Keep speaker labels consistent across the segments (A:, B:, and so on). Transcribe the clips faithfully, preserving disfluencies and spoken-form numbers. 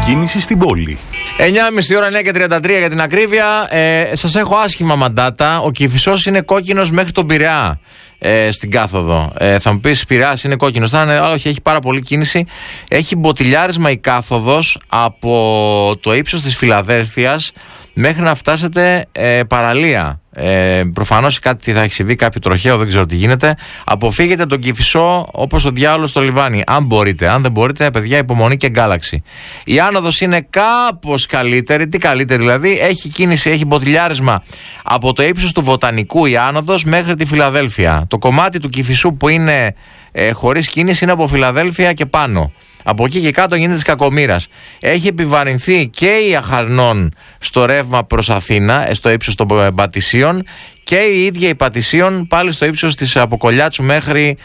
A: κίνηση στην πόλη.
B: εννιά και μισή ώρα, εννιά και τριάντα τρία για την ακρίβεια. Ε, σας έχω άσχημα μαντάτα. Ο Κηφισός είναι κόκκινος μέχρι τον Πειραιά. Ε, στην κάθοδο. Ε, θα μου πεις Πειραιάς είναι κόκκινος. Θα είναι, όχι, έχει πάρα πολύ κίνηση. Έχει μποτιλιάρισμα η κάθοδος από το ύψος της Φιλαδέλφειας μέχρι να φτάσετε ε, παραλία. Ε, προφανώς κάτι θα έχει συμβεί, κάποιο τροχαίο, δεν ξέρω τι γίνεται. Αποφύγετε τον Κηφισό όπως ο διάολος στο λιβάνι. Αν μπορείτε. Αν δεν μπορείτε, παιδιά, υπομονή και εγκάλαξη. Η άνοδος είναι κάπως καλύτερη. Τι καλύτερη δηλαδή? Έχει κίνηση, έχει μποτιλιάρισμα από το ύψος του Βοτανικού η άνοδος μέχρι τη Φιλαδέλφεια. Το κομμάτι του Κηφισού που είναι ε, χωρίς κίνηση είναι από Φιλαδέλφεια και πάνω. Από εκεί και κάτω γίνεται της κακομοίρας. Έχει επιβαρυνθεί και η Αχαρνών στο ρεύμα προς Αθήνα, στο ύψος των Πατησίων, και η ίδια η Πατησίων πάλι στο ύψος της Αποκολιάτσου μέχρι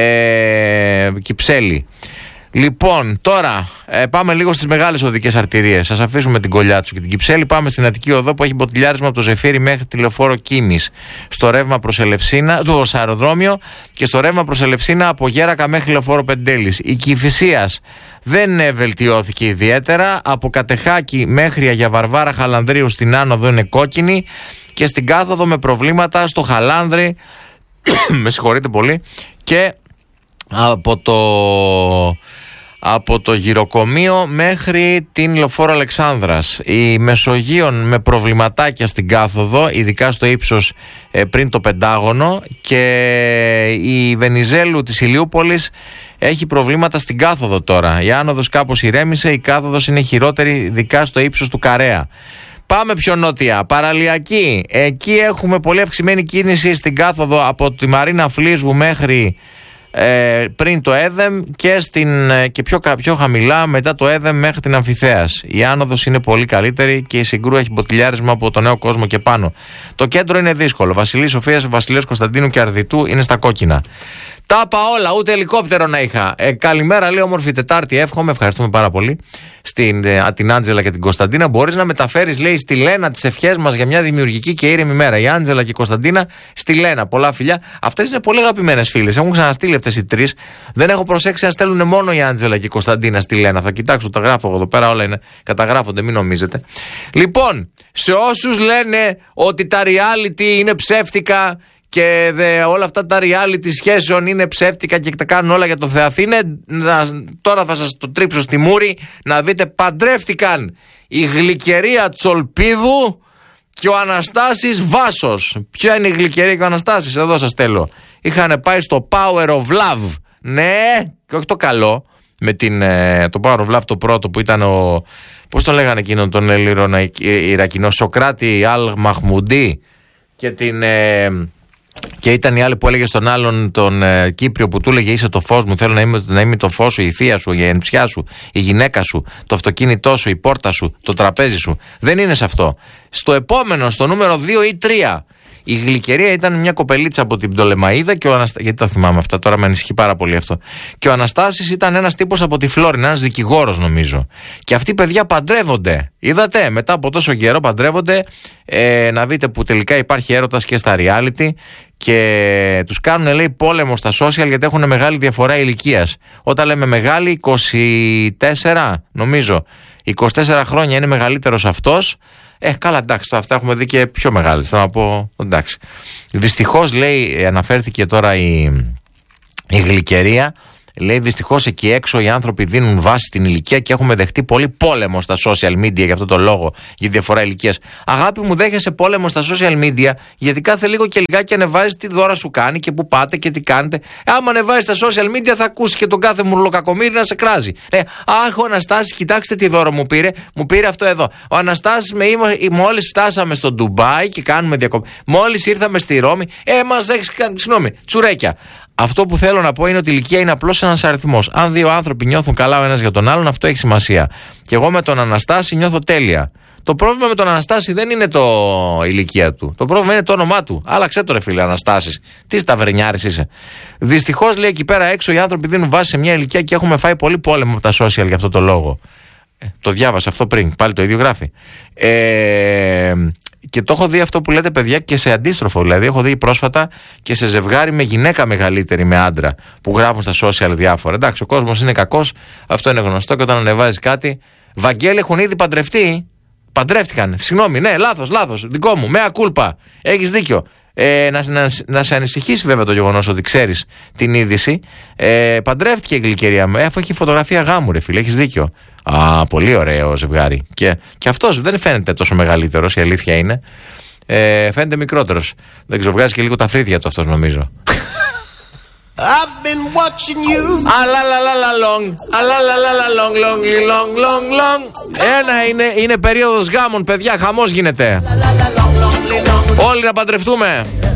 B: ε, Κυψέλη. Λοιπόν, τώρα ε, πάμε λίγο στις μεγάλες οδικές αρτηρίες. Σας αφήσουμε την Κολιάτσου και την Κυψέλη. Πάμε στην Αττική Οδό που έχει μποτιλιάρισμα από το Ζεφύρι μέχρι τη Λεωφόρο Κίμης. Στο ρεύμα προς Ελευσίνα, το αεροδρόμιο, και στο ρεύμα προς Ελευσίνα από Γέρακα μέχρι Λεωφόρο Πεντέλης. Η Κηφισίας δεν βελτιώθηκε ιδιαίτερα. Από Κατεχάκη μέχρι Αγία Βαρβάρα Χαλανδρίου στην άνοδο είναι κόκκινη. Και στην κάθοδο με προβλήματα στο Χαλάνδρι. Με συγχωρείτε πολύ. Και από το. Από το Γυροκομείο μέχρι την Λεωφόρο Αλεξάνδρας. Η Μεσογείων με προβληματάκια στην κάθοδο, ειδικά στο ύψος ε, πριν το Πεντάγωνο, και η Βενιζέλου της Ηλιούπολης έχει προβλήματα στην κάθοδο τώρα. Η άνοδος κάπως ηρέμησε, η κάθοδος είναι χειρότερη, ειδικά στο ύψος του Καρέα. Πάμε πιο νότια, Παραλιακή. Εκεί έχουμε πολύ αυξημένη κίνηση στην κάθοδο από τη Μαρίνα Φλίσβου μέχρι Ε, πριν το Έδεμ και, στην, και πιο, πιο χαμηλά μετά το Έδεμ μέχρι την Αμφιθέας. Η άνοδος είναι πολύ καλύτερη και η Συγκρού έχει μποτιλιάρισμα από το Νέο Κόσμο και πάνω. Το κέντρο είναι δύσκολο. Βασιλής Σοφίας, Βασιλέως Κωνσταντίνου και Αρδιτού είναι στα κόκκινα. Τα είπα όλα, ούτε ελικόπτερο να είχα. Ε, καλημέρα, λέει, όμορφη Τετάρτη, εύχομαι. Ευχαριστούμε πάρα πολύ στην, ε, την Άντζελα και την Κωνσταντίνα. Μπορείς να μεταφέρεις, λέει, στη Λένα τις ευχές μας για μια δημιουργική και ήρεμη μέρα. Η Άντζελα και η Κωνσταντίνα στη Λένα. Πολλά φιλιά. Αυτές είναι πολύ αγαπημένες φίλες. Έχουν ξαναστείλει αυτές οι τρεις. Δεν έχω προσέξει να στέλνουν μόνο η Άντζελα και η Κωνσταντίνα στη Λένα. Θα κοιτάξω, τα γράφω εδώ πέρα, όλα είναι, καταγράφονται, μην νομίζετε. Λοιπόν, σε όσους λένε ότι τα reality είναι ψεύτικα και δε, όλα αυτά τα reality σχέσεων είναι ψεύτικα και τα κάνουν όλα για το Θεαθήνε, να, τώρα θα σας το τρίψω στη μούρη να δείτε, παντρεύτηκαν η Γλυκερία Τσολπίδου και ο Αναστάσης Βάσος. Ποια είναι η Γλυκερία και ο Αναστάσης? Εδώ σας θέλω. Είχαν πάει στο Power of Love. Ναι, και όχι το καλό, με την, το Power of Love το πρώτο που ήταν ο, πώς τον λέγανε εκείνον τον Ελλήρωνα Ιρακινό, Σοκράτη Αλ Μαχμουντή, και την... Ε, και ήταν η άλλη που έλεγε στον άλλον τον ε, Κύπριο που του έλεγε είσαι το φως μου, θέλω να είμαι, να είμαι το φως σου, η θεία σου, η ενψιά σου, η γυναίκα σου, το αυτοκίνητό σου, η πόρτα σου, το τραπέζι σου. Δεν είναι σε αυτό. Στο επόμενο, στο νούμερο δύο ή τρία, η Γλυκερία ήταν μια κοπελίτσα από την Πτολεμαΐδα και ο Αναστα... γιατί τα θυμάμαι αυτά, τώρα με ανησυχεί πάρα πολύ αυτό. Και ο Αναστάσης ήταν ένας τύπος από τη Φλόρινα, ένας δικηγόρος νομίζω. Και αυτοί, παιδιά, παντρεύονται. Είδατε, μετά από τόσο καιρό παντρεύονται. Ε, να δείτε που τελικά υπάρχει έρωτας και στα reality. Και τους κάνουν, λέει, πόλεμο στα social γιατί έχουν μεγάλη διαφορά ηλικίας. Όταν λέμε μεγάλη, είκοσι τέσσερα νομίζω, είκοσι τέσσερα χρόνια είναι μεγαλύτερος αυτός. Ε, καλά, εντάξει, το αυτά έχουμε δει και πιο μεγάλες. Θα να πω, εντάξει. Δυστυχώς, λέει, αναφέρθηκε τώρα η, η Γλυκερία. Λέει, δυστυχώς εκεί έξω οι άνθρωποι δίνουν βάση στην ηλικία και έχουμε δεχτεί πολύ πόλεμο στα social media για αυτό το λόγο, για διαφορά ηλικίας. Αγάπη μου, δέχεσαι πόλεμο στα social media γιατί κάθε λίγο και λιγάκι ανεβάζεις τι δώρα σου κάνει και που πάτε και τι κάνετε. Ε, άμα ανεβάζεις στα social media θα ακούσει και τον κάθε μουρλοκακομύρι να σε κράζει. Ε, αχ, ο Αναστάσης, κοιτάξτε τι δώρο μου πήρε. Μου πήρε αυτό εδώ. Ο Αναστάσης, με μόλις φτάσαμε στο Ντουμπάι και κάνουμε διακοπές. Μόλις ήρθαμε στη Ρώμη, ε, μας έχεις κάνει, συγγνώμη, τσουρέκια. Αυτό που θέλω να πω είναι ότι η ηλικία είναι απλώς ένας αριθμός. Αν δύο άνθρωποι νιώθουν καλά ο ένας για τον άλλον, αυτό έχει σημασία. Και εγώ με τον Αναστάση νιώθω τέλεια. Το πρόβλημα με τον Αναστάση δεν είναι το η ηλικία του. Το πρόβλημα είναι το όνομά του. Άλλαξε το, ρε φίλε, Αναστάσης. Τι σταυρενιάρης είσαι. Δυστυχώς, λέει, εκεί πέρα έξω οι άνθρωποι δίνουν βάση σε μια ηλικία και έχουμε φάει πολύ πόλεμο από τα social για αυτό το λόγο. Ε, το διάβασα αυτό πριν. Πάλι το ίδιο γράφει. Ε, Και το έχω δει αυτό που λέτε, παιδιά, και σε αντίστροφο. Δηλαδή, έχω δει πρόσφατα και σε ζευγάρι με γυναίκα μεγαλύτερη με άντρα που γράφουν στα social διάφορα. Εντάξει, ο κόσμος είναι κακός, αυτό είναι γνωστό, και όταν ανεβάζει κάτι, Βαγγέλη, έχουν ήδη παντρευτεί. Παντρεύτηκαν. Συγγνώμη, ναι, λάθος, λάθος. Δικό μου, μέα κούλπα. Έχεις δίκιο. Ε, να, να, να σε ανησυχήσει βέβαια το γεγονός ότι ξέρεις την είδηση. Ε, παντρεύτηκε η γλυκερία μου. Ε, αφού έχει φωτογραφία γάμου, ρε φίλε, έχεις δίκιο. Α, πολύ ωραίο ζευγάρι. Και, και αυτός δεν φαίνεται τόσο μεγαλύτερος, η αλήθεια είναι. Ε, φαίνεται μικρότερος. Δεν ξέρω, βγάζει και λίγο τα φρύδια του αυτός, νομίζω.
A: I've been watching you.
B: Αλαλαλαλαλong, αλαλαλαλαλong, long, long, long, long. Ένα είναι, είναι περίοδος γάμων, παιδιά, χαμός γίνεται. Όλοι να παντρευτούμε.